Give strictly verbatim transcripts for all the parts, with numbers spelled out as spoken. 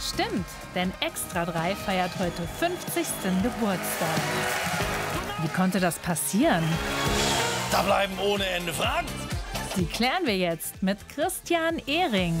Stimmt, denn Extra drei feiert heute fünfzigsten Geburtstag. Wie konnte das passieren? Da bleiben ohne Ende Fragen. Die klären wir jetzt mit Christian Ehring.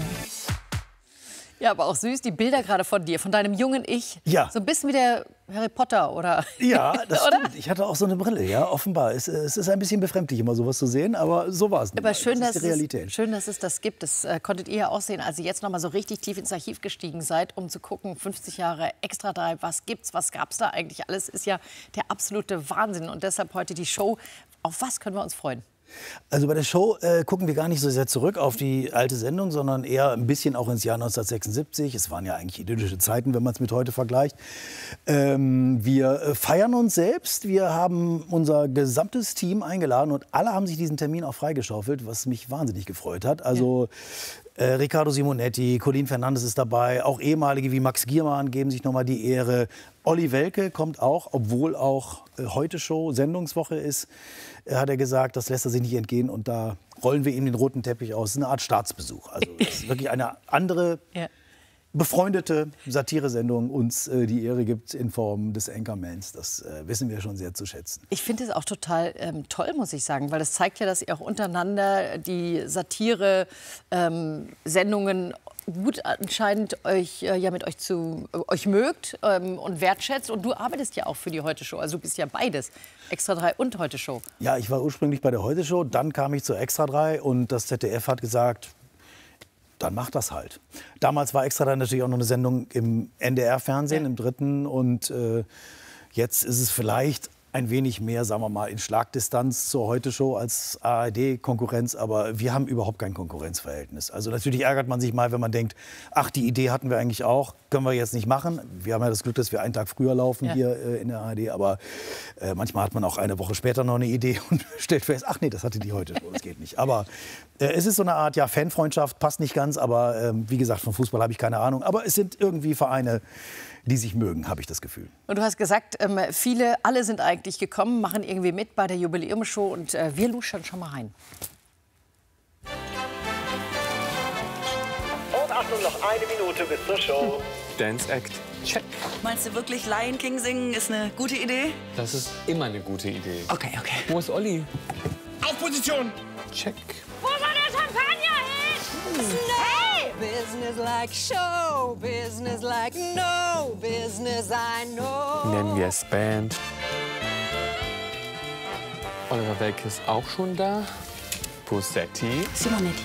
Ja, aber auch süß, die Bilder gerade von dir, von deinem jungen Ich. Ja. So ein bisschen wie der Harry Potter, oder? Ja, das oder? stimmt. Ich hatte auch so eine Brille, ja, offenbar. Es, es ist ein bisschen befremdlich, immer sowas zu sehen, aber so war es nicht. Aber schön, das ist dass die Realität. Es, schön, dass es das gibt. Das äh, konntet ihr ja auch sehen, als ihr jetzt noch mal so richtig tief ins Archiv gestiegen seid, um zu gucken, fünfzig Jahre Extra drei, was gibt's, was gab's da eigentlich alles, ist ja der absolute Wahnsinn. Und deshalb heute die Show. Auf was können wir uns freuen? Also bei der Show äh, gucken wir gar nicht so sehr zurück auf die alte Sendung, sondern eher ein bisschen auch ins Jahr neunzehnhundertsechsundsiebzig. Es waren ja eigentlich idyllische Zeiten, wenn man es mit heute vergleicht. Ähm, wir äh, feiern uns selbst. Wir haben unser gesamtes Team eingeladen und alle haben sich diesen Termin auch freigeschaufelt, was mich wahnsinnig gefreut hat. Also äh, Riccardo Simonetti, Colin Fernandes ist dabei, auch ehemalige wie Max Giermann geben sich noch mal die Ehre. Olli Welke kommt auch, obwohl auch äh, heute Show Sendungswoche ist. Hat er gesagt, das lässt er sich nicht entgehen und da rollen wir ihm den roten Teppich aus. Das ist eine Art Staatsbesuch. Also das ist wirklich eine andere, Ja. befreundete Satiresendung uns äh, die Ehre gibt in Form des Anchormans. Das äh, wissen wir schon sehr zu schätzen. Ich finde es auch total ähm, toll, muss ich sagen, weil das zeigt ja, dass ihr auch untereinander die Satire-Sendungen gut anscheinend euch äh, ja mit euch zu äh, euch mögt ähm, und wertschätzt. Und du arbeitest ja auch für die Heute Show. Also du bist ja beides, Extra drei und Heute Show. Ja, ich war ursprünglich bei der Heute Show, dann kam ich zur Extra drei und das Z D F hat gesagt, dann mach das halt. Damals war Extra drei natürlich auch noch eine Sendung im N D R-Fernsehen, Ja. im dritten. Und äh, jetzt ist es vielleicht ein wenig mehr, sagen wir mal, in Schlagdistanz zur Heute-Show als A R D-Konkurrenz. Aber wir haben überhaupt kein Konkurrenzverhältnis. Also natürlich ärgert man sich mal, wenn man denkt, ach, die Idee hatten wir eigentlich auch, können wir jetzt nicht machen. Wir haben ja das Glück, dass wir einen Tag früher laufen Ja. hier äh, in der A R D. Aber äh, manchmal hat man auch eine Woche später noch eine Idee und stellt fest, ach nee, das hatte die Heute-Show, das geht nicht. Aber äh, es ist so eine Art ja, Fanfreundschaft, passt nicht ganz. Aber ähm, wie gesagt, vom Fußball habe ich keine Ahnung. Aber es sind irgendwie Vereine, die sich mögen, habe ich das Gefühl. Und du hast gesagt, ähm, viele, alle sind eigentlich gekommen, machen irgendwie mit bei der Jubiläumsshow und äh, wir luschern schon mal rein. Und Achtung, noch eine Minute bis zur Show. Dance Act, check. Meinst du wirklich Lion King singen ist eine gute Idee? Das ist immer eine gute Idee. Okay, okay. Wo ist Olli? Auf Position! Check. Wo war der Champagner hin? Hey! Business like show, business like no business I know. Nennen wir es Band. Oliver Welke ist auch schon da. Posetti. Simonetti.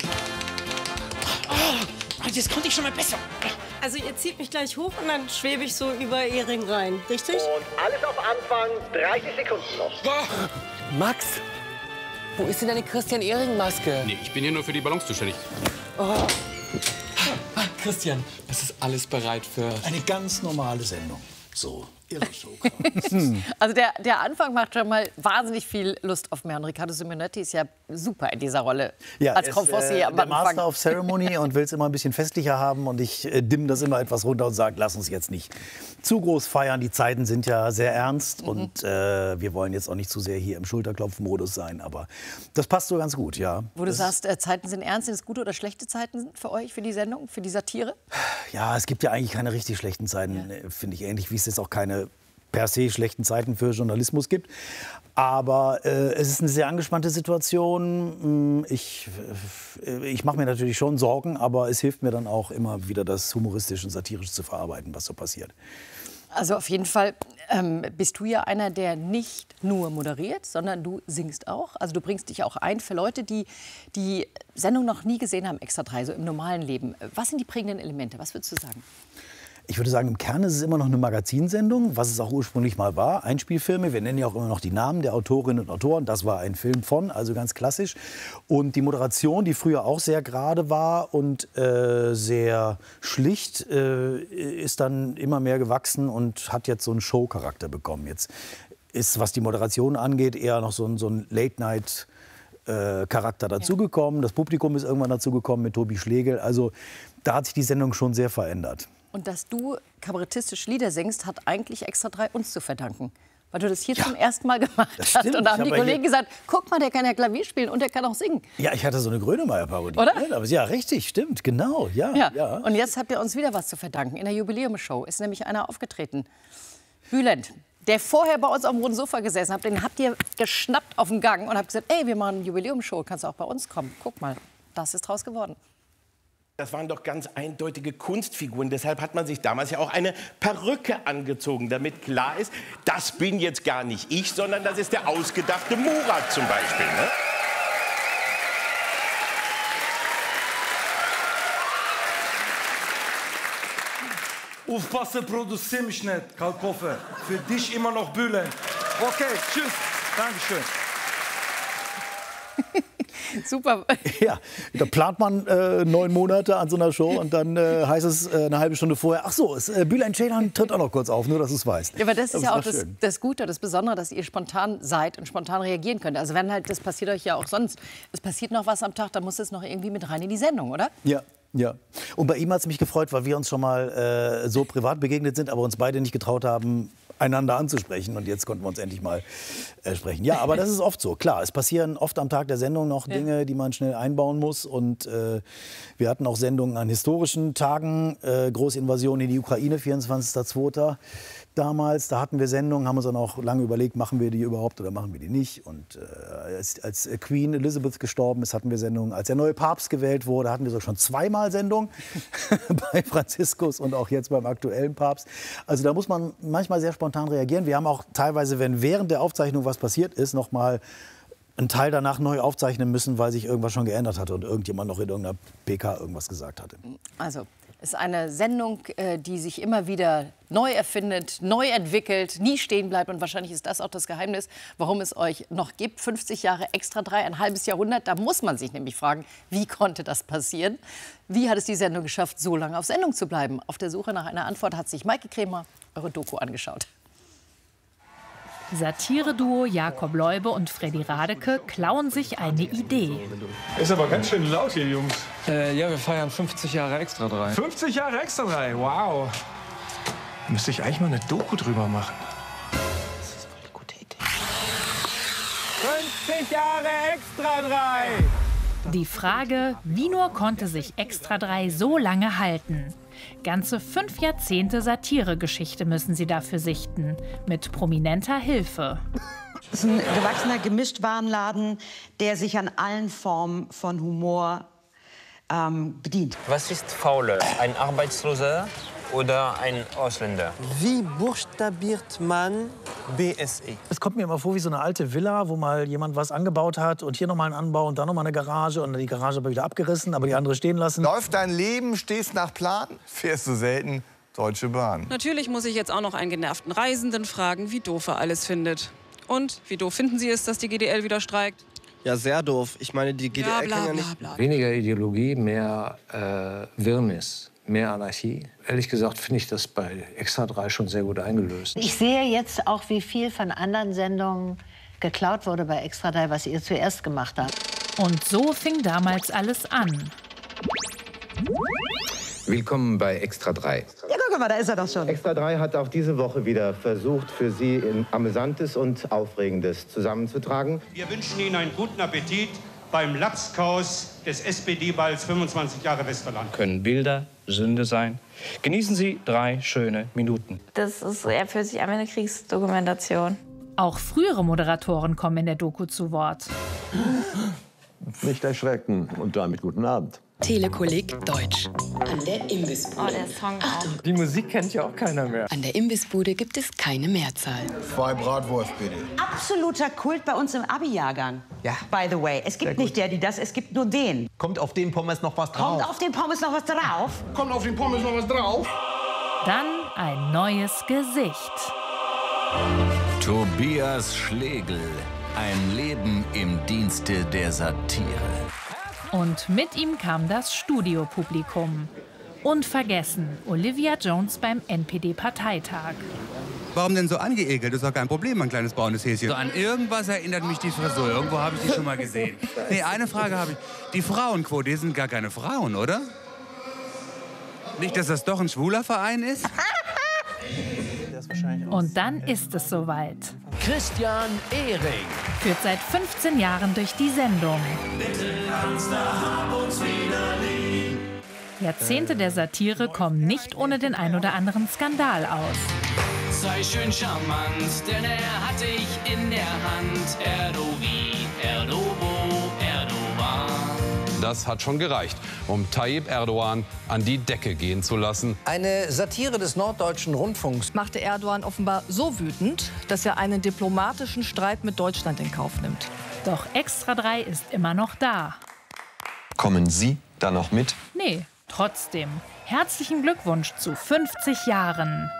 Das konnte ich schon mal besser. Also ihr zieht mich gleich hoch und dann schwebe ich so über Ehring rein, richtig? Und alles auf Anfang, dreißig Sekunden noch. Max, wo ist denn deine Christian-Ehring-Maske? Nee, ich bin hier nur für die Ballons zuständig. Ah, Christian, Es ist alles bereit für... Eine ganz normale Sendung. So, ihre Show. Also der, der Anfang macht schon mal wahnsinnig viel Lust auf mehr. Und Riccardo Simonetti ist ja super in dieser Rolle Ja, als er ist, Confossier äh, am der Anfang. Master of Ceremony und will es immer ein bisschen festlicher haben. Und ich äh, dimm das immer etwas runter und sage, lass uns jetzt nicht zu groß feiern. Die Zeiten sind ja sehr ernst. Mhm. Und äh, wir wollen jetzt auch nicht zu sehr hier im Schulterklopfen-Modus sein. Aber das passt so ganz gut, ja. Wo du das, sagst, äh, Zeiten sind ernst, sind es gute oder schlechte Zeiten für euch, für die Sendung, für die Satire? Ja, es gibt ja eigentlich keine richtig schlechten Zeiten, äh, finde ich. Ähnlich wie es jetzt auch keine per se schlechten Zeiten für Journalismus gibt. Aber äh, es ist eine sehr angespannte Situation. Ich, äh, ich mache mir natürlich schon Sorgen, aber es hilft mir dann auch immer wieder, das humoristisch und satirisch zu verarbeiten, was so passiert. Also auf jeden Fall ähm, bist du ja einer, der nicht nur moderiert, sondern du singst auch. Also du bringst dich auch ein für Leute, die die Sendung noch nie gesehen haben, Extra drei, so im normalen Leben. Was sind die prägenden Elemente? Was würdest du sagen? Ich würde sagen, im Kern ist es immer noch eine Magazinsendung, was es auch ursprünglich mal war. Einspielfilme, wir nennen ja auch immer noch die Namen der Autorinnen und Autoren. Das war ein Film von, also ganz klassisch. Und die Moderation, die früher auch sehr gerade war und äh, sehr schlicht, äh, ist dann immer mehr gewachsen und hat jetzt so einen Show-Charakter bekommen. Jetzt ist, was die Moderation angeht, eher noch so ein, so ein Late-Night- Charakter dazugekommen. Das Publikum ist irgendwann dazugekommen mit Tobi Schlegel. Also da hat sich die Sendung schon sehr verändert. Und dass du kabarettistisch Lieder singst, hat eigentlich Extra drei uns zu verdanken. Weil du das hier Ja, zum ersten Mal gemacht das hast. stimmt. Und da haben Ich die habe Kollegen gesagt, guck mal, der kann ja Klavier spielen und der kann auch singen. Ja, ich hatte so eine Grönemeyer-Parodie. Oder? Ne? Aber ja, richtig, stimmt, genau. Ja, Ja. ja. Und jetzt habt ihr uns wieder was zu verdanken. In der Jubiläumsshow ist nämlich einer aufgetreten. Bülent, der vorher bei uns auf dem roten Sofa gesessen hat, den habt ihr geschnappt auf dem Gang und habt gesagt, ey, wir machen eine Jubiläumsshow, kannst du auch bei uns kommen. Guck mal, das ist draus geworden. Das waren doch ganz eindeutige Kunstfiguren. Deshalb hat man sich damals ja auch eine Perücke angezogen, damit klar ist, das bin jetzt gar nicht ich, sondern das ist der ausgedachte Murat zum Beispiel. Ne? Aufpassen, produziere mich nicht, Kalkofe. Für dich immer noch Bülent. Okay, tschüss. Dankeschön. Super. Ja, da plant man äh, neun Monate an so einer Show und dann äh, heißt es äh, eine halbe Stunde vorher, ach so, es, äh, Bülent Ceylan tritt auch noch kurz auf, nur dass du es weißt. Ja, aber das ist ja auch doch das, das Gute, das Besondere, dass ihr spontan seid und spontan reagieren könnt. Also wenn halt, das passiert euch ja auch sonst, es passiert noch was am Tag, dann muss es noch irgendwie mit rein in die Sendung, oder? Ja. Ja, und bei ihm hat es mich gefreut, weil wir uns schon mal äh, so privat begegnet sind, aber uns beide nicht getraut haben, einander anzusprechen. Und jetzt konnten wir uns endlich mal äh, sprechen. Ja, aber das ist oft so. Klar, es passieren oft am Tag der Sendung noch Dinge, die man schnell einbauen muss. Und äh, wir hatten auch Sendungen an historischen Tagen. Äh, Großinvasion in die Ukraine, vierundzwanzigster zweiter damals. Da hatten wir Sendungen, haben uns dann auch lange überlegt, machen wir die überhaupt oder machen wir die nicht. Und äh, als, als Queen Elizabeth gestorben ist, hatten wir Sendungen. Als der neue Papst gewählt wurde, hatten wir so schon zweimal Sendungen bei Franziskus und auch jetzt beim aktuellen Papst. Also da muss man manchmal sehr spontan reagieren. Wir haben auch teilweise, wenn während der Aufzeichnung was passiert ist, noch mal einen Teil danach neu aufzeichnen müssen, weil sich irgendwas schon geändert hatte und irgendjemand noch in irgendeiner P K irgendwas gesagt hatte. Also, es ist eine Sendung, äh, die sich immer wieder neu erfindet, neu entwickelt, nie stehen bleibt. Und wahrscheinlich ist das auch das Geheimnis, warum es euch noch gibt. fünfzig Jahre Extra drei, ein halbes Jahrhundert. Da muss man sich nämlich fragen, wie konnte das passieren? Wie hat es die Sendung geschafft, so lange auf Sendung zu bleiben? Auf der Suche nach einer Antwort hat sich Maike Kremer eure Doku angeschaut. Satire-Duo Jakob Leube und Freddy Radeke klauen sich eine Idee. Ist aber ganz schön laut hier, Jungs. Äh, ja, wir feiern fünfzig Jahre Extra drei. fünfzig Jahre Extra drei, wow. Müsste ich eigentlich mal eine Doku drüber machen. Das ist voll die gute Idee. fünfzig Jahre Extra drei! Die Frage, wie nur konnte sich Extra drei so lange halten? Ganze fünf Jahrzehnte Satiregeschichte müssen sie dafür sichten, mit prominenter Hilfe. Es ist ein gewachsener Gemischtwarenladen, der sich an allen Formen von Humor ähm, bedient. Was ist fauler? Ein Arbeitsloser oder ein Ausländer? Wie buchstabiert man B S E? Es kommt mir immer vor wie so eine alte Villa, wo mal jemand was angebaut hat und hier noch mal einen Anbau und da noch mal eine Garage und die Garage aber wieder abgerissen, aber die andere stehen lassen. Läuft dein Leben, stehst nach Plan, fährst du selten Deutsche Bahn. Natürlich muss ich jetzt auch noch einen genervten Reisenden fragen, wie doof er alles findet. Und wie doof finden Sie es, dass die G D L wieder streikt? Ja, sehr doof. Ich meine, die G D L Ja, bla, kann ja bla, nicht... bla. Weniger Ideologie, mehr äh, Wirrnis, mehr Anarchie. Ehrlich gesagt finde ich das bei Extra drei schon sehr gut eingelöst. Ich sehe jetzt auch, wie viel von anderen Sendungen geklaut wurde bei Extra drei, was ihr zuerst gemacht habt. Und so fing damals alles an. Willkommen bei Extra drei. Ja, guck mal, da ist er doch schon. Extra drei hat auch diese Woche wieder versucht, für Sie in Amüsantes und Aufregendes zusammenzutragen. Wir wünschen Ihnen einen guten Appetit beim Lapskaus des S P D-Balls fünfundzwanzig Jahre Westerland. Können Bilder Sünde sein? Genießen Sie drei schöne Minuten. Das ist eher für sich an wie eine Kriegsdokumentation. Auch frühere Moderatoren kommen in der Doku zu Wort. Nicht erschrecken und damit guten Abend. Telekolleg Deutsch. An der Imbissbude. Oh, der Song auch. Die Musik kennt ja auch keiner mehr. An der Imbissbude gibt es keine Mehrzahl. Zwei Bratwurst, bitte. Absoluter Kult bei uns im Abi-Jahrgang. Ja. By the way. Es gibt nicht der, die das, es gibt nur den. Kommt auf den Pommes noch was drauf? Kommt auf den Pommes noch was drauf? Kommt auf den Pommes noch was drauf? Dann ein neues Gesicht. Tobias Schlegel. Ein Leben im Dienste der Satire. Und mit ihm kam das Studiopublikum. Unvergessen Olivia Jones beim N P D-Parteitag. Warum denn so angeekelt? Das ist doch kein Problem, mein kleines braunes Häschen. So, an irgendwas erinnert mich die Frisur. Irgendwo habe ich die schon mal gesehen. Nee, eine Frage habe ich. Die Frauenquote, die sind gar keine Frauen, oder? Nicht, dass das doch ein schwuler Verein ist? Und dann ist es soweit. Christian Ehring Führt seit fünfzehn Jahren durch die Sendung. Bitte Kanzler, hab uns wieder lieb. Jahrzehnte der Satire kommen nicht ohne den ein oder anderen Skandal aus. Sei schön charmant, denn er hat dich in der Hand. Erdogan, Erdobo, Erdogan. Das hat schon gereicht, um Tayyip Erdogan an die Decke gehen zu lassen. Eine Satire des Norddeutschen Rundfunks machte Erdogan offenbar so wütend, dass er einen diplomatischen Streit mit Deutschland in Kauf nimmt. Doch Extra drei ist immer noch da. Kommen Sie da noch mit? Nee, trotzdem. Herzlichen Glückwunsch zu fünfzig Jahren.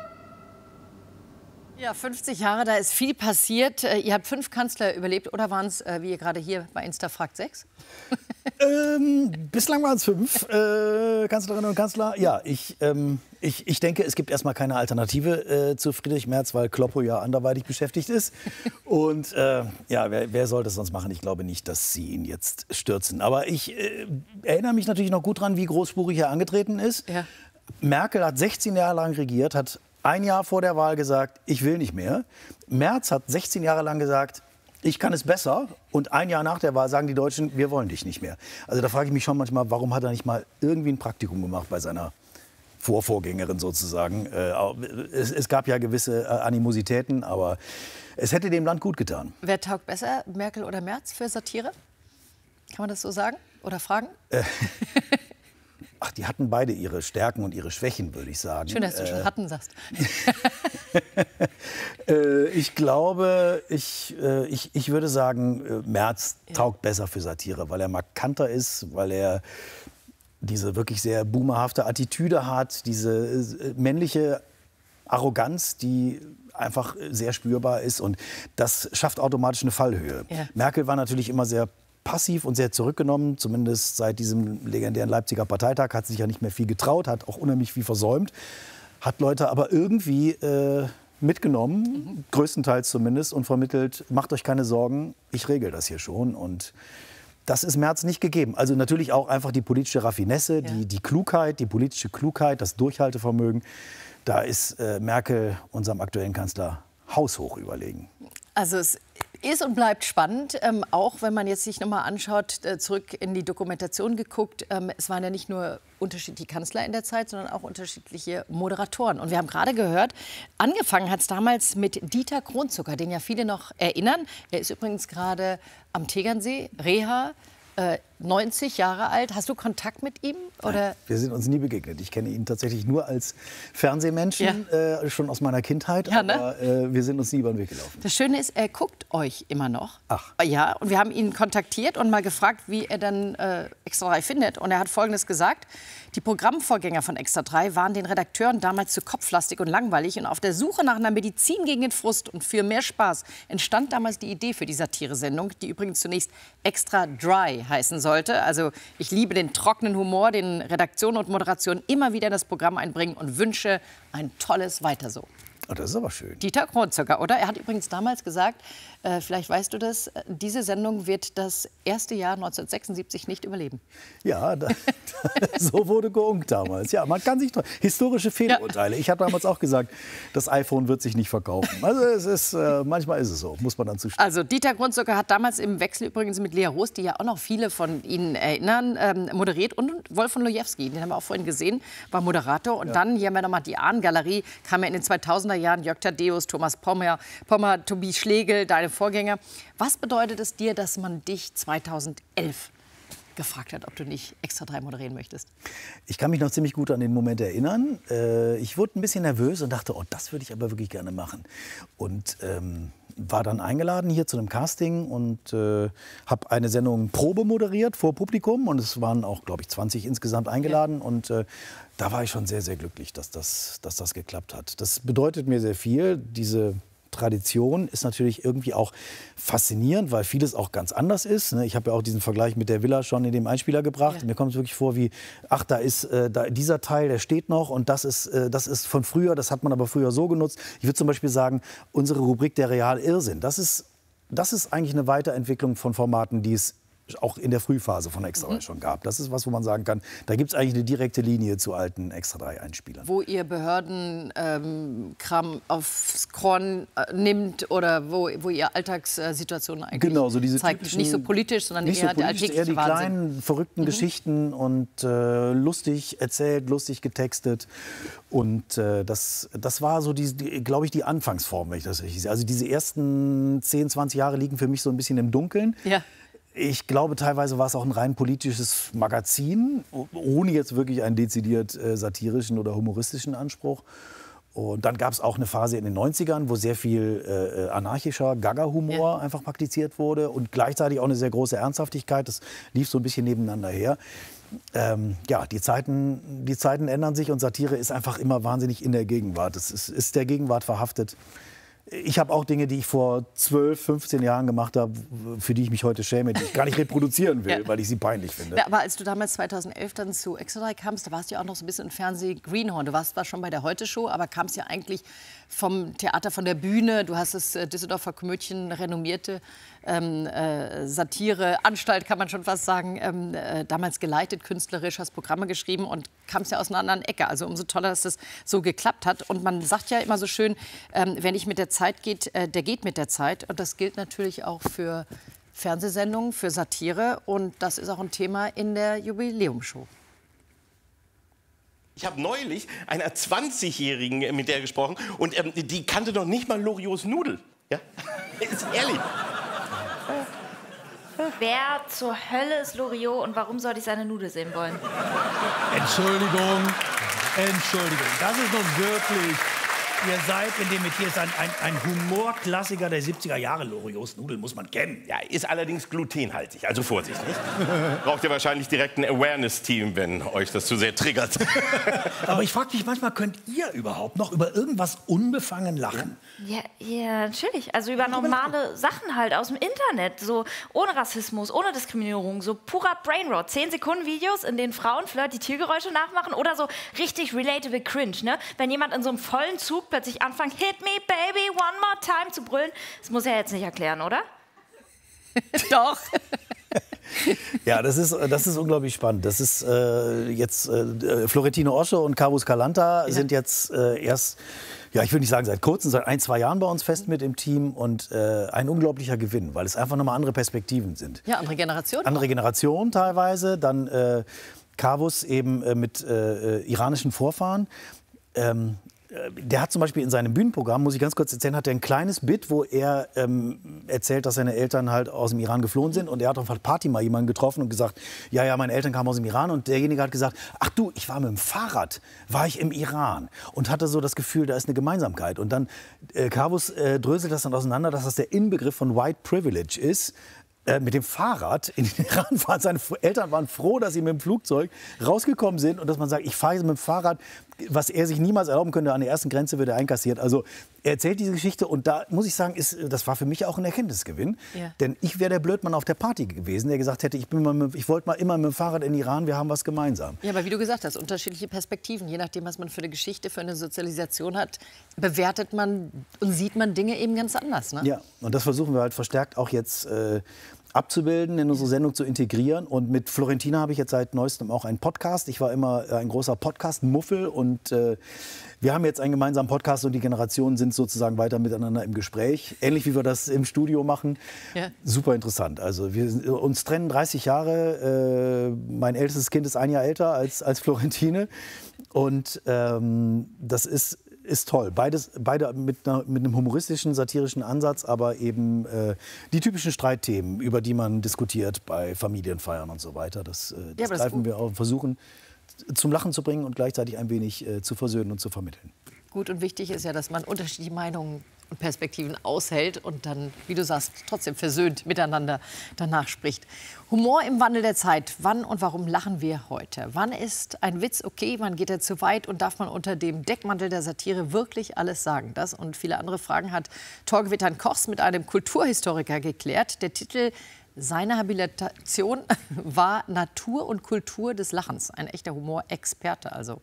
Ja, fünfzig Jahre, da ist viel passiert. Ihr habt fünf Kanzler überlebt, oder waren es, wie ihr gerade hier bei Insta fragt, sechs? ähm, bislang waren es fünf äh, Kanzlerinnen und Kanzler. Ja, ich, ähm, ich, ich denke, es gibt erstmal keine Alternative äh, zu Friedrich Merz, weil Kloppo ja anderweitig beschäftigt ist. Und äh, ja, wer, wer soll das sonst machen? Ich glaube nicht, dass sie ihn jetzt stürzen. Aber ich äh, erinnere mich natürlich noch gut dran, wie großspurig er angetreten ist. Ja. Merkel hat sechzehn Jahre lang regiert, hat ein Jahr vor der Wahl gesagt, ich will nicht mehr. Merz hat sechzehn Jahre lang gesagt, ich kann es besser. Und ein Jahr nach der Wahl sagen die Deutschen, wir wollen dich nicht mehr. Also da frage ich mich schon manchmal, warum hat er nicht mal irgendwie ein Praktikum gemacht bei seiner Vorvorgängerin sozusagen. Äh, es, es gab ja gewisse äh, Animositäten, aber es hätte dem Land gut getan. Wer taugt besser, Merkel oder Merz für Satire? Kann man das so sagen oder fragen? Äh, Ach, die hatten beide ihre Stärken und ihre Schwächen, würde ich sagen. Schön, dass du äh, schon hatten sagst. äh, ich glaube, ich, äh, ich, ich würde sagen, äh, Merz ja. taugt besser für Satire, weil er markanter ist, weil er diese wirklich sehr boomerhafte Attitüde hat, diese äh, männliche Arroganz, die einfach sehr spürbar ist. Und das schafft automatisch eine Fallhöhe. Ja. Merkel war natürlich immer sehr passiv und sehr zurückgenommen, zumindest seit diesem legendären Leipziger Parteitag, hat sich ja nicht mehr viel getraut, hat auch unheimlich viel versäumt, hat Leute aber irgendwie äh, mitgenommen, mhm. größtenteils zumindest, und vermittelt, macht euch keine Sorgen, ich regel das hier schon. Und das ist Merz nicht gegeben. Also natürlich auch einfach die politische Raffinesse, ja. die, die Klugheit, die politische Klugheit, das Durchhaltevermögen. Da ist äh, Merkel unserem aktuellen Kanzler haushoch überlegen. Also es ist und bleibt spannend, ähm, auch wenn man jetzt sich noch mal anschaut, äh, zurück in die Dokumentation geguckt. Ähm, es waren ja nicht nur unterschiedliche Kanzler in der Zeit, sondern auch unterschiedliche Moderatoren. Und wir haben gerade gehört, angefangen hat es damals mit Dieter Kronzucker, den ja viele noch erinnern. Er ist übrigens gerade am Tegernsee, Reha, äh, neunzig Jahre alt. Hast du Kontakt mit ihm? Oder? Wir sind uns nie begegnet. Ich kenne ihn tatsächlich nur als Fernsehmenschen, ja. äh, schon aus meiner Kindheit. Ja, ne? Aber äh, wir sind uns nie über den Weg gelaufen. Das Schöne ist, er guckt euch immer noch. Ach. Ja, und wir haben ihn kontaktiert und mal gefragt, wie er dann äh, Extra drei findet. Und er hat Folgendes gesagt: Die Programmvorgänger von Extra drei waren den Redakteuren damals zu kopflastig und langweilig. Und auf der Suche nach einer Medizin gegen den Frust und für mehr Spaß entstand damals die Idee für die Satire-Sendung, die übrigens zunächst Extra Dry heißen sollte. Also ich liebe den trockenen Humor, den Redaktion und Moderation immer wieder in das Programm einbringen und wünsche ein tolles Weiter so. Oh, das ist aber schön. Dieter Kronzucker, oder? Er hat übrigens damals gesagt, äh, vielleicht weißt du das, diese Sendung wird das erste Jahr neunzehnhundertsechsundsiebzig nicht überleben. Ja, da, so wurde geunkt damals. Ja, man kann sich historische Fehlurteile. Ja. Ich habe damals auch gesagt, das iPhone wird sich nicht verkaufen. Also es ist, äh, manchmal ist es so, muss man dann zustimmen. Also Dieter Kronzucker hat damals im Wechsel übrigens mit Lea Roos, die ja auch noch viele von Ihnen erinnern, ähm, moderiert. Und Wolf von Lojewski, den haben wir auch vorhin gesehen, war Moderator. Und ja. dann, hier haben wir nochmal die Ahn-Galerie, kam ja in den zweitausender Jahren Jörg Thaddeus, Thomas Pommer, Pommer, Tobias Schlegel, deine Vorgänger. Was bedeutet es dir, dass man dich zweitausendelf gefragt hat, ob du nicht Extra drei moderieren möchtest? Ich kann mich noch ziemlich gut an den Moment erinnern. Äh, ich wurde ein bisschen nervös und dachte, oh, das würde ich aber wirklich gerne machen. Und ähm, war dann eingeladen hier zu einem Casting und äh, habe eine Sendung Probe moderiert vor Publikum. Und es waren auch, glaube ich, zwanzig insgesamt eingeladen. Ja. Und äh, da war ich schon sehr, sehr glücklich, dass das, dass das geklappt hat. Das bedeutet mir sehr viel. Diese Tradition ist natürlich irgendwie auch faszinierend, weil vieles auch ganz anders ist. Ich habe ja auch diesen Vergleich mit der Villa schon in dem Einspieler gebracht. Ja. Mir kommt es wirklich vor wie, ach, da ist äh, da, dieser Teil, der steht noch und das ist, äh, das ist von früher, das hat man aber früher so genutzt. Ich würde zum Beispiel sagen, unsere Rubrik der Real-Irrsinn, das ist, das ist eigentlich eine Weiterentwicklung von Formaten, die es auch in der Frühphase von Extra drei mhm. schon gab. Das ist was, wo man sagen kann, da gibt es eigentlich eine direkte Linie zu alten Extra drei Einspielern. Wo ihr Behördenkram ähm, aufs Korn äh, nimmt oder wo, wo ihr Alltagssituationen eigentlich genau, so diese zeigt. Nicht so politisch, sondern nicht eher so der politisch, alltägliche eher die Wahnsinn. kleinen, verrückten Mhm. Geschichten und äh, lustig erzählt, lustig getextet. Und äh, das, das war so, die, die, glaube ich, die Anfangsform, wenn ich das richtig sehe. Also diese ersten zehn, zwanzig Jahre liegen für mich so ein bisschen im Dunkeln. Ja. Ich glaube, teilweise war es auch ein rein politisches Magazin, ohne jetzt wirklich einen dezidiert äh, satirischen oder humoristischen Anspruch. Und dann gab es auch eine Phase in den neunzigern, wo sehr viel äh, anarchischer Gaga-Humor ja. einfach praktiziert wurde und gleichzeitig auch eine sehr große Ernsthaftigkeit. Das lief so ein bisschen nebeneinander her. Ähm, ja, die Zeiten, die Zeiten ändern sich und Satire ist einfach immer wahnsinnig in der Gegenwart. Es ist, ist der Gegenwart verhaftet. Ich habe auch Dinge, die ich vor zwölf, fünfzehn Jahren gemacht habe, für die ich mich heute schäme, die ich gar nicht reproduzieren will, ja. weil ich sie peinlich finde. Ja, aber als du damals zweitausendelf dann zu Extra drei kamst, da warst du ja auch noch so ein bisschen im Fernseh-Greenhorn. Du warst zwar schon bei der Heute-Show, aber kamst ja eigentlich vom Theater, von der Bühne. Du hast das äh, Düsseldorfer Komödien, renommierte ähm, äh, Satire-Anstalt, kann man schon fast sagen, ähm, äh, damals geleitet, künstlerisch, hast Programme geschrieben und kamst ja aus einer anderen Ecke. Also umso toller, dass das so geklappt hat. Und man sagt ja immer so schön, ähm, wer nicht mit der Zeit geht, äh, der geht mit der Zeit. Und das gilt natürlich auch für Fernsehsendungen, für Satire. Und das ist auch ein Thema in der Jubiläumshow. Ich habe neulich einer zwanzigjährigen mit der gesprochen und ähm, die kannte noch nicht mal Loriots Nudel. Ja? Ist ehrlich. Wer zur Hölle ist Loriot und warum sollte ich seine Nudel sehen wollen? Entschuldigung, Entschuldigung. Das ist nun wirklich... Ihr seid in dem Metier ist ein, ein, ein Humorklassiker der siebziger Jahre. Loriots Nudel muss man kennen. Ja, ist allerdings glutenhaltig, also Vorsicht. Nicht? Braucht ihr wahrscheinlich direkt ein Awareness-Team, wenn euch das zu sehr triggert. Aber ich frage mich manchmal, könnt ihr überhaupt noch über irgendwas unbefangen lachen? Ja, ja, natürlich. Also über normale Sachen halt aus dem Internet. So ohne Rassismus, ohne Diskriminierung. So purer Brainrot. Zehn Sekunden Videos, in denen Frauen flirt die Tiergeräusche nachmachen. Oder so richtig relatable Cringe. Ne? Wenn jemand in so einem vollen Zug plötzlich anfangen, hit me baby, one more time zu brüllen. Das muss er jetzt nicht erklären, oder? Doch. Ja, das ist, das ist unglaublich spannend. Das ist äh, jetzt äh, Florentino Osche und Carvus Calanta ja. sind jetzt äh, erst, ja, ich würde nicht sagen seit kurzem, seit ein, zwei Jahren bei uns fest mit im Team und äh, ein unglaublicher Gewinn, weil es einfach nochmal andere Perspektiven sind. Ja, andere Generationen. Andere Generationen teilweise, dann äh, Carvus eben äh, mit äh, iranischen Vorfahren. Ähm, Der hat zum Beispiel in seinem Bühnenprogramm, muss ich ganz kurz erzählen, hat er ein kleines Bit, wo er ähm, erzählt, dass seine Eltern halt aus dem Iran geflohen sind. Und er hat auf einer Party mal jemanden getroffen und gesagt, ja, ja, meine Eltern kamen aus dem Iran. Und derjenige hat gesagt, ach du, ich war mit dem Fahrrad, war ich im Iran. Und hatte so das Gefühl, da ist eine Gemeinsamkeit. Und dann, äh, Carvus äh, dröselt das dann auseinander, dass das der Inbegriff von White Privilege ist. Äh, mit dem Fahrrad in den Iran fahren. Seine Eltern waren froh, dass sie mit dem Flugzeug rausgekommen sind und dass man sagt, ich fahre jetzt mit dem Fahrrad, was er sich niemals erlauben könnte. An der ersten Grenze wird er einkassiert. Also er erzählt diese Geschichte und da muss ich sagen, ist, das war für mich auch ein Erkenntnisgewinn. Ja. Denn ich wäre der Blödmann auf der Party gewesen, der gesagt hätte, ich, bin mal mit, ich wollte mal immer mit dem Fahrrad in den Iran, wir haben was gemeinsam. Ja, aber wie du gesagt hast, unterschiedliche Perspektiven. Je nachdem, was man für eine Geschichte, für eine Sozialisation hat, bewertet man und sieht man Dinge eben ganz anders. Ne? Ja, und das versuchen wir halt verstärkt auch jetzt äh, abzubilden, in unsere Sendung zu integrieren. Und mit Florentina habe ich jetzt seit neuestem auch einen Podcast. Ich war immer ein großer Podcast-Muffel und äh, wir haben jetzt einen gemeinsamen Podcast und die Generationen sind sozusagen weiter miteinander im Gespräch. Ähnlich wie wir das im Studio machen. Ja. Super interessant. Also wir uns trennen dreißig Jahre. Äh, mein ältestes Kind ist ein Jahr älter als, als Florentine. Und ähm, das ist Ist toll. Beides, beide mit, einer, mit einem humoristischen, satirischen Ansatz, aber eben äh, die typischen Streitthemen, über die man diskutiert bei Familienfeiern und so weiter. Das, äh, das ja, greifen wir auch, versuchen zum Lachen zu bringen und gleichzeitig ein wenig äh, zu versöhnen und zu vermitteln. Gut und wichtig ist ja, dass man unterschiedliche Meinungen und Perspektiven aushält und dann, wie du sagst, trotzdem versöhnt miteinander danach spricht. Humor im Wandel der Zeit. Wann und warum lachen wir heute? Wann ist ein Witz okay, wann geht er zu weit und darf man unter dem Deckmantel der Satire wirklich alles sagen? Das und viele andere Fragen hat Torge Wittern-Kochs mit einem Kulturhistoriker geklärt. Der Titel seiner Habilitation war Natur und Kultur des Lachens. Ein echter Humorexperte also.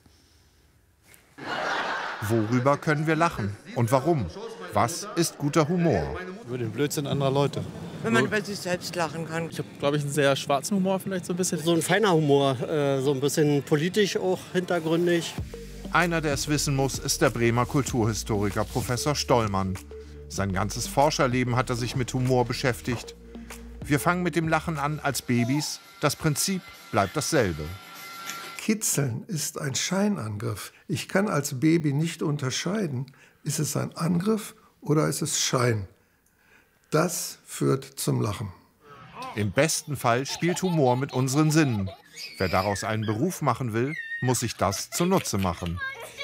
Worüber können wir lachen und warum? Was ist guter Humor? Über den Blödsinn anderer Leute. wenn man über sich selbst lachen kann. Ich habe, glaube ich, einen sehr schwarzen Humor vielleicht so ein bisschen. So ein feiner Humor, äh, so ein bisschen politisch auch hintergründig. Einer, der es wissen muss, ist der Bremer Kulturhistoriker Professor Stollmann. Sein ganzes Forscherleben hat er sich mit Humor beschäftigt. Wir fangen mit dem Lachen an als Babys. Das Prinzip bleibt dasselbe. Kitzeln ist ein Scheinangriff. Ich kann als Baby nicht unterscheiden, ist es ein Angriff oder ist es Schein. Das führt zum Lachen. Im besten Fall spielt Humor mit unseren Sinnen. Wer daraus einen Beruf machen will, muss sich das zunutze machen.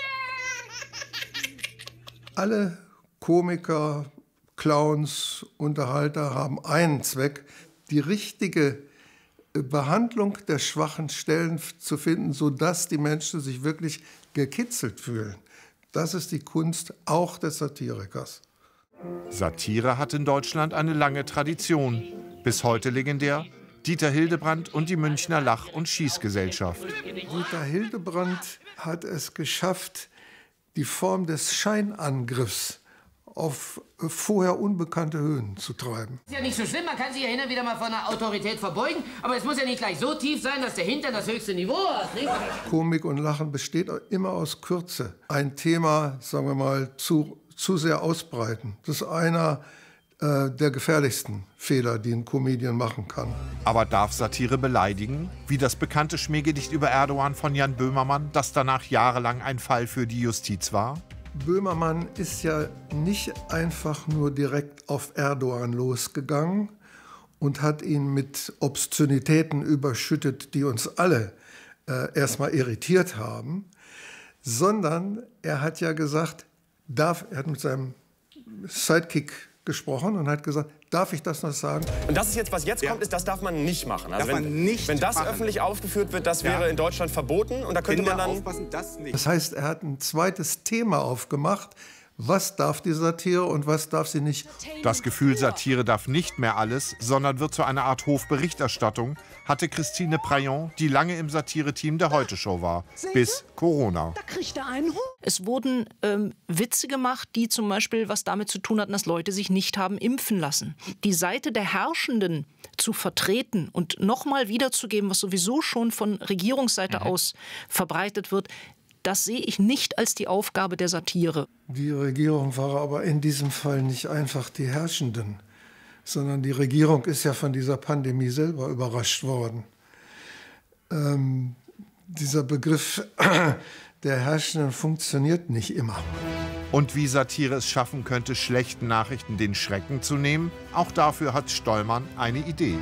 Alle Komiker, Clowns, Unterhalter haben einen Zweck, die richtige Behandlung der schwachen Stellen zu finden, sodass die Menschen sich wirklich gekitzelt fühlen. Das ist die Kunst auch des Satirikers. Satire hat in Deutschland eine lange Tradition. Bis heute legendär Dieter Hildebrandt und die Münchner Lach- und Schießgesellschaft. Dieter Hildebrandt hat es geschafft, die Form des Scheinangriffs auf vorher unbekannte Höhen zu treiben. Ist ja nicht so schlimm, man kann sich ja hin und wieder mal von der Autorität verbeugen, aber es muss ja nicht gleich so tief sein, dass der Hintern das höchste Niveau hat. Nicht? Komik und Lachen besteht immer aus Kürze. Ein Thema, sagen wir mal, zu, zu sehr ausbreiten. Das ist einer äh, der gefährlichsten Fehler, die ein Comedian machen kann. Aber darf Satire beleidigen? Wie das bekannte Schmähgedicht über Erdogan von Jan Böhmermann, das danach jahrelang ein Fall für die Justiz war? Böhmermann ist ja nicht einfach nur direkt auf Erdogan losgegangen und hat ihn mit Obszönitäten überschüttet, die uns alle äh, erstmal irritiert haben, sondern er hat ja gesagt, darf, er hat mit seinem Sidekick gesprochen und hat gesagt, darf ich das noch sagen? Und das ist jetzt, was jetzt kommt, ist, das darf man nicht machen. Also Darf wenn, man nicht wenn das machen. öffentlich aufgeführt wird, das wäre Ja. in Deutschland verboten. Und da könnte man dann... Aufpassen, das nicht. Das heißt, er hat ein zweites Thema aufgemacht. Was darf die Satire und was darf sie nicht? Das Gefühl, Satire darf nicht mehr alles, sondern wird zu einer Art Hofberichterstattung, hatte Christine Prayon, die lange im Satire-Team der Heute-Show war, bis Corona. Es wurden ähm, Witze gemacht, die zum Beispiel was damit zu tun hatten, dass Leute sich nicht haben impfen lassen. Die Seite der Herrschenden zu vertreten und nochmal wiederzugeben, was sowieso schon von Regierungsseite mhm. aus verbreitet wird, das sehe ich nicht als die Aufgabe der Satire. Die Regierung war aber in diesem Fall nicht einfach die Herrschenden, sondern die Regierung ist ja von dieser Pandemie selber überrascht worden. Ähm, dieser Begriff der Herrschenden funktioniert nicht immer. Und wie Satire es schaffen könnte, schlechten Nachrichten den Schrecken zu nehmen, auch dafür hat Stollmann eine Idee.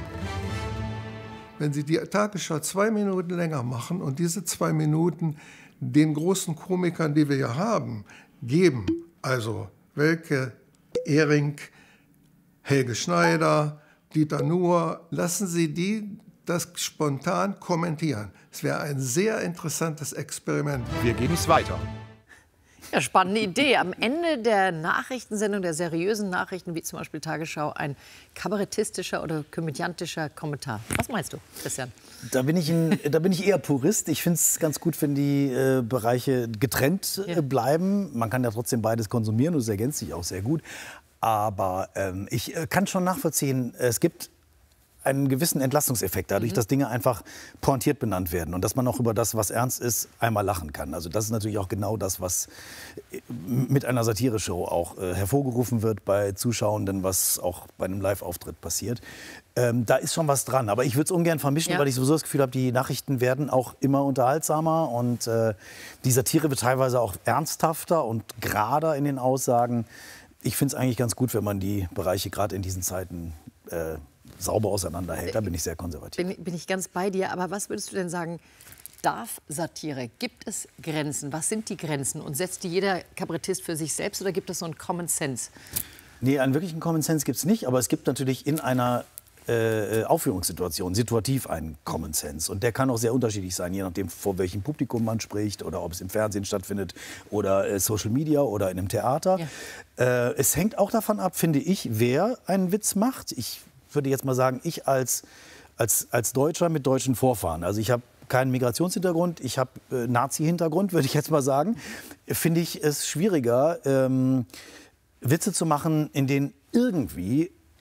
Wenn Sie die Tagesschau zwei Minuten länger machen und diese zwei Minuten den großen Komikern, die wir ja haben, geben, also Welke, Ehring, Helge Schneider, Dieter Nuhr, lassen Sie die das spontan kommentieren. Es wäre ein sehr interessantes Experiment. Wir geben es weiter. Ja, spannende Idee. Am Ende der Nachrichtensendung, der seriösen Nachrichten, wie zum Beispiel Tagesschau, ein kabarettistischer oder komödiantischer Kommentar. Was meinst du, Christian? Da bin ich, ein, da bin ich eher Purist. Ich finde es ganz gut, wenn die äh, Bereiche getrennt äh, bleiben. Man kann ja trotzdem beides konsumieren und es ergänzt sich auch sehr gut. Aber ähm, ich äh, kann schon nachvollziehen, es gibt einen gewissen Entlastungseffekt, dadurch, mhm. dass Dinge einfach pointiert benannt werden und dass man auch über das, was ernst ist, einmal lachen kann. Also das ist natürlich auch genau das, was mit einer Satire-Show auch äh, hervorgerufen wird bei Zuschauenden, was auch bei einem Live-Auftritt passiert. Ähm, da ist schon was dran, aber ich würde es ungern vermischen, ja. weil ich sowieso das Gefühl habe, die Nachrichten werden auch immer unterhaltsamer und äh, die Satire wird teilweise auch ernsthafter und gerader in den Aussagen. Ich finde es eigentlich ganz gut, wenn man die Bereiche gerade in diesen Zeiten äh, sauber auseinanderhält. Da bin ich sehr konservativ. Bin, bin ich ganz bei dir. Aber was würdest du denn sagen, darf Satire? Gibt es Grenzen? Was sind die Grenzen? Und setzt die jeder Kabarettist für sich selbst oder gibt es so einen Common Sense? Nee, einen wirklichen Common Sense gibt es nicht. Aber es gibt natürlich in einer äh, Aufführungssituation situativ einen Common Sense. Und der kann auch sehr unterschiedlich sein, je nachdem, vor welchem Publikum man spricht oder ob es im Fernsehen stattfindet oder äh, Social Media oder in einem Theater. Ja. Äh, es hängt auch davon ab, finde ich, wer einen Witz macht. Ich würde jetzt mal sagen, ich als, als, als Deutscher mit deutschen Vorfahren, also ich habe keinen Migrationshintergrund, ich habe äh, Nazi-Hintergrund, würde ich jetzt mal sagen, finde ich es schwieriger, ähm, Witze zu machen, in denen irgendwie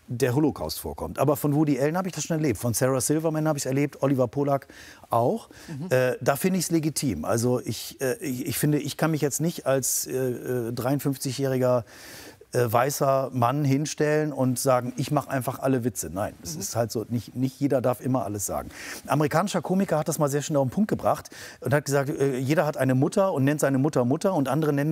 der Holocaust vorkommt. Aber von Woody Allen habe ich das schon erlebt. Von Sarah Silverman habe ich es erlebt, Oliver Polak auch. Mhm. Äh, da finde ich es legitim. Also ich, äh, ich, ich finde, ich kann mich jetzt nicht als äh, dreiundfünfzigjähriger äh, weißer Mann hinstellen und sagen, ich mache einfach alle Witze. Nein, es mhm. ist halt so, nicht, nicht jeder darf immer alles sagen. Ein amerikanischer Komiker hat das mal sehr schön auf den Punkt gebracht und hat gesagt, äh, jeder hat eine Mutter und nennt seine Mutter Mutter und andere nennen